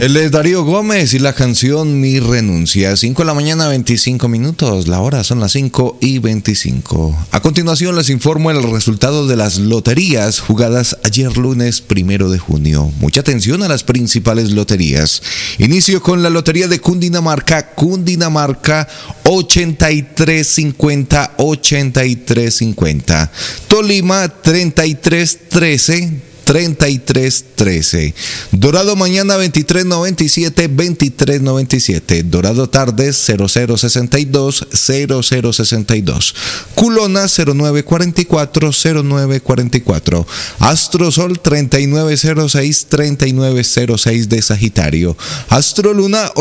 Él es Darío Gómez y la canción Mi Renuncia. 5 de la mañana, 25 minutos. La hora son las 5:25. A continuación les informo el resultado de las loterías jugadas ayer lunes 1 de junio. Mucha atención a las principales loterías. Inicio con la lotería de Cundinamarca. Cundinamarca 8350. Tolima 3313. Dorado mañana 2397. Dorado tarde 0062. Culona 0944. Astrosol 3906 de Sagitario. Astroluna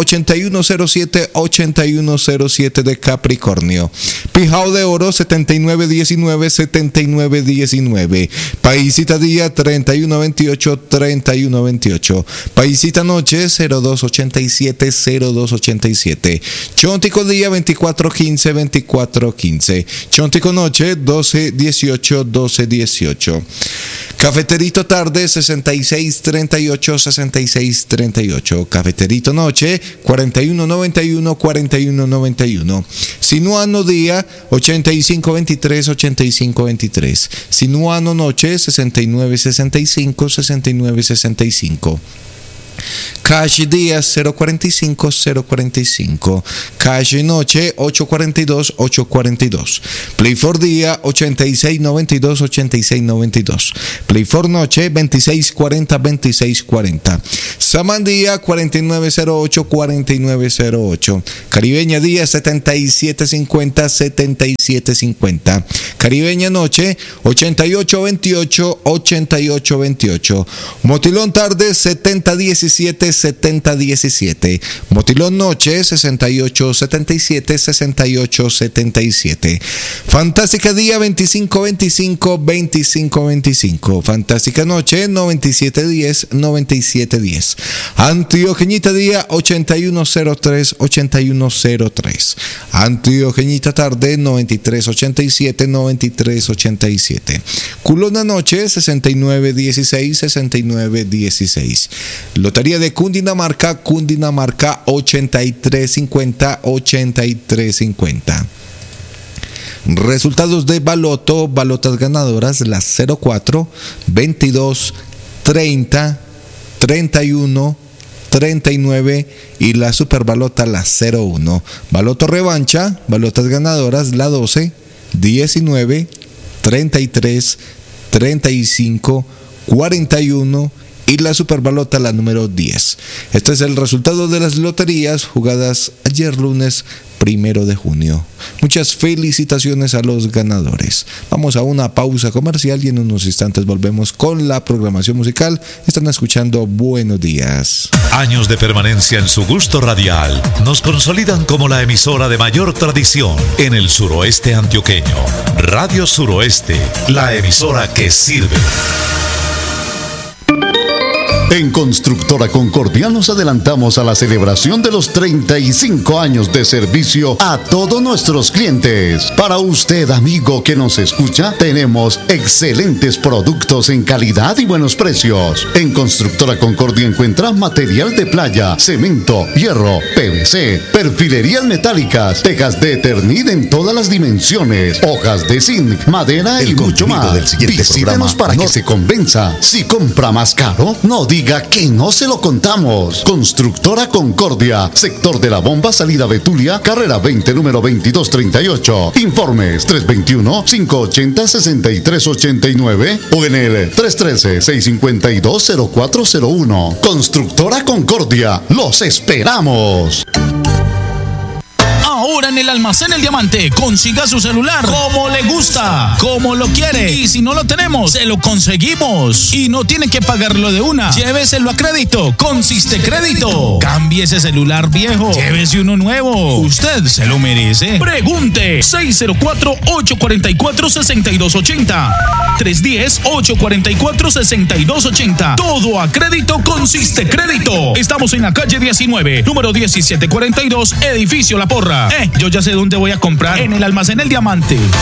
8107 de Capricornio. Pijao de Oro 7919. Paisita Día 3128. Paisita Noche 0287. Chontico Día 2415. Chontico Noche 1218. Cafeterito Tarde 6638. Cafeterito Noche 4191. Sinuano Día 8523. Sinuano Noche 6965. Cash Día 045. Cash Noche 842. Play for Día 8692. Play for Noche 2640. Saman Día 4908. Caribeña Día 7750. Caribeña Noche 8828. Motilón Tarde 7017. Motilón Noche 6877. Fantástica Día 2525. Fantástica Noche 9710. Antioqueñita Día 8103. Antioqueñita Tarde 9387. Culona Noche 6916. Lotería de Cundinamarca 8350. Resultados de baloto, balotas ganadoras, las 04, 22, 30, 31, 39 y la superbalota la 01. Baloto revancha, balotas ganadoras, la 12, 19, 33, 35, 41 y la superbalota la número 10. Este es el resultado de las loterías jugadas ayer lunes 1 de junio. Muchas felicitaciones a los ganadores. Vamos a una pausa comercial y en unos instantes volvemos con la programación musical. Están escuchando Buenos Días. Años de permanencia en su gusto radial nos consolidan como la emisora de mayor tradición en el suroeste antioqueño. Radio Suroeste, la emisora que sirve. En Constructora Concordia nos adelantamos a la celebración de los 35 años de servicio a todos nuestros clientes. Para usted, amigo que nos escucha, tenemos excelentes productos en calidad y buenos precios. En Constructora Concordia encuentra material de playa, cemento, hierro, PVC, perfilerías metálicas, tejas de Eternit en todas las dimensiones, hojas de zinc, madera y mucho más. Visítenos para que se convenza. Si compra más caro, no diga que no se lo contamos. Constructora Concordia, sector de la Bomba, salida Betulia, carrera 20, número 2238. Informes 321-580-6389 o en el 313-652-0401. Constructora Concordia, los esperamos. Ahora en el Almacén El Diamante, consiga su celular como le gusta, como lo quiere. Y si no lo tenemos, se lo conseguimos. Y no tiene que pagarlo de una. Lléveselo a crédito con Sistecrédito. Cambie ese celular viejo, llévese uno nuevo. Usted se lo merece. Pregunte 604-844-6280. 310-844-6280. Todo a crédito con Sistecrédito. Estamos en la calle 19, número 1742, edificio La Porra. Yo ya sé dónde voy a comprar. En el Almacén El Diamante.